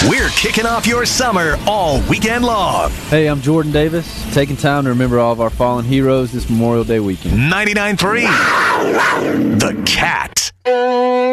We're kicking off your summer all weekend long. Hey, I'm Jordan Davis, taking time to remember all of our fallen heroes this Memorial Day weekend. 99.3 The Cat.